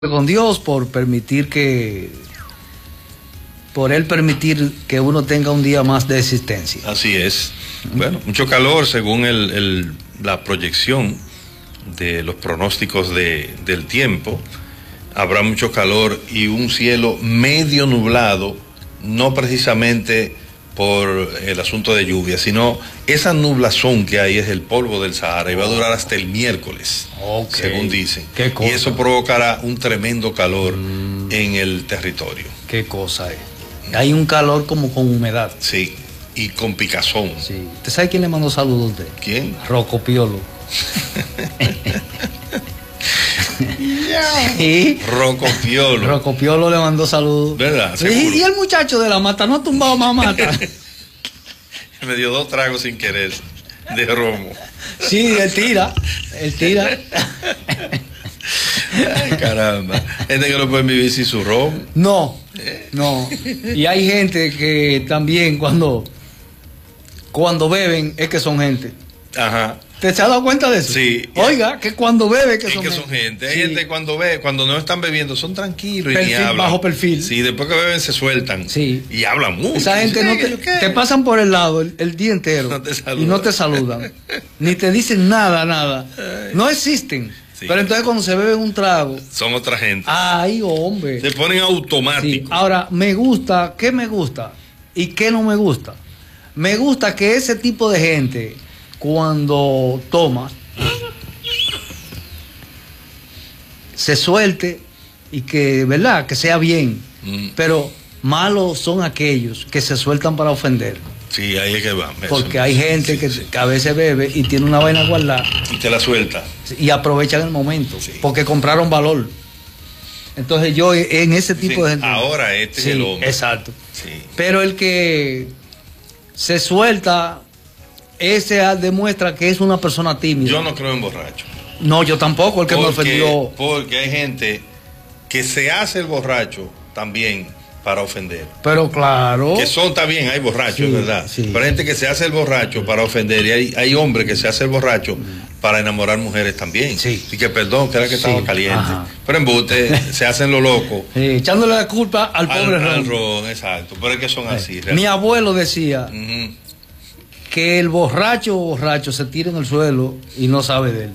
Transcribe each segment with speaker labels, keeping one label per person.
Speaker 1: con Dios por él permitir que uno tenga un día más de existencia.
Speaker 2: Así es. Bueno, mucho calor según la proyección de los pronósticos del tiempo. Habrá mucho calor y un cielo medio nublado, no precisamente por el asunto de lluvia, sino esa nublazón que hay es el polvo del Sahara y va a durar hasta el miércoles, según dicen. Y eso provocará un tremendo calor en el territorio.
Speaker 1: Qué cosa es. Hay un calor como con humedad.
Speaker 2: Sí, y con picazón.
Speaker 1: Sí. ¿Usted sabe quién le mandó saludos a usted?
Speaker 2: ¿Quién?
Speaker 1: Rocco Piolo. Sí.
Speaker 2: Rocco Piolo.
Speaker 1: Rocco Piolo le mandó saludos.
Speaker 2: ¿Verdad?
Speaker 1: Y el muchacho de la mata no ha tumbado más mata.
Speaker 2: Me dio 2 tragos sin querer de romo.
Speaker 1: Sí, él tira.
Speaker 2: Ay, caramba. Gente que no puede vivir sin su romo.
Speaker 1: No. Y hay gente que también cuando beben es que son gente.
Speaker 2: Ajá.
Speaker 1: ¿Te se ha dado cuenta de eso?
Speaker 2: Sí.
Speaker 1: Oiga, que cuando bebe
Speaker 2: que son gente. Hay gente cuando no están bebiendo son tranquilos
Speaker 1: perfil,
Speaker 2: y ni hablan.
Speaker 1: Bajo perfil.
Speaker 2: Sí, después que beben se sueltan.
Speaker 1: Sí.
Speaker 2: Y hablan mucho.
Speaker 1: Esa gente no te pasan por el lado el día entero y no te saludan. Ni te dicen nada. No existen. Sí. Pero entonces cuando se bebe un trago
Speaker 2: son otra gente.
Speaker 1: Ay, hombre.
Speaker 2: Se ponen automáticos.
Speaker 1: Sí. Ahora, ¿qué me gusta? ¿Y qué no me gusta? Me gusta que ese tipo de gente, cuando toma, se suelte y que, ¿verdad? Que sea bien. Pero malos son aquellos que se sueltan para ofender.
Speaker 2: Sí, ahí es que va.
Speaker 1: Porque hay gente que a veces bebe y tiene una vaina guardada.
Speaker 2: Y te la suelta.
Speaker 1: Y aprovechan el momento. Sí. Porque compraron valor. Entonces yo en ese tipo de gente.
Speaker 2: Ahora es el hombre.
Speaker 1: Exacto.
Speaker 2: Sí.
Speaker 1: Pero el que se suelta, ese demuestra que es una persona tímida.
Speaker 2: Yo no creo en borracho.
Speaker 1: No, yo tampoco, el que me ofendió.
Speaker 2: Porque hay gente que se hace el borracho también para ofender.
Speaker 1: Pero claro.
Speaker 2: Que está bien, hay borrachos, ¿verdad? Sí. Pero hay gente que se hace el borracho para ofender y hay hombres que se hace el borracho para enamorar mujeres también.
Speaker 1: Sí.
Speaker 2: Y que perdón, que era que estaba caliente. Ajá. Pero embuste, se hacen lo loco.
Speaker 1: Sí, echándole la culpa al pobre ron.
Speaker 2: Al ron, exacto. Pero es que son así. Realmente.
Speaker 1: Mi abuelo decía que el borracho se tira en el suelo y no sabe de él.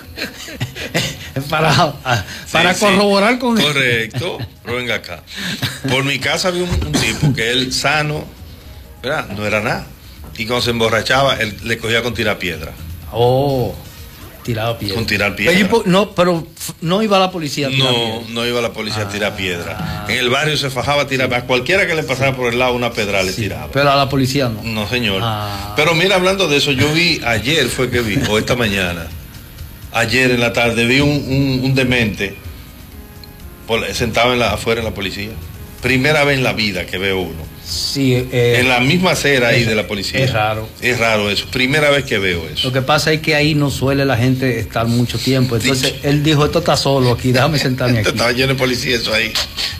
Speaker 1: para corroborar con él.
Speaker 2: Correcto, pero venga acá. Por mi casa había un tipo que él sano, ¿verdad? No era nada. Y cuando se emborrachaba, él le cogía con tirar piedra.
Speaker 1: Oh, tiraba piedra.
Speaker 2: Con tirar piedra.
Speaker 1: Pero no iba la policía a tirar piedra.
Speaker 2: No iba la policía a tirar piedra. En el barrio se fajaba a tirar. A cualquiera que le pasara por el lado una pedra le tiraba.
Speaker 1: Pero a la policía no.
Speaker 2: No, señor. Pero mira, hablando de eso, yo vi, ayer fue que vi, o esta mañana. Ayer en la tarde vi un demente sentado afuera en la policía. Primera vez en la vida que veo uno.
Speaker 1: Sí,
Speaker 2: en la misma acera ahí de la policía.
Speaker 1: Es raro.
Speaker 2: Es raro eso. Primera vez que veo eso.
Speaker 1: Lo que pasa es que ahí no suele la gente estar mucho tiempo. Entonces él dijo, esto está solo aquí, déjame sentarme aquí.
Speaker 2: Estaba lleno de policía eso ahí.